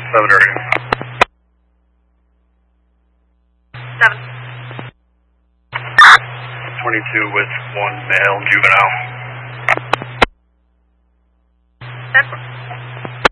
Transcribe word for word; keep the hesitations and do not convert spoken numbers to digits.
seven area. Seven. twenty-two with one male juvenile.